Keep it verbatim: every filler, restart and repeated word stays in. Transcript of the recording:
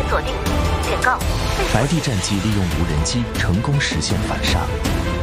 锁定。警告： 白帝战机利用无人机成功实现反杀。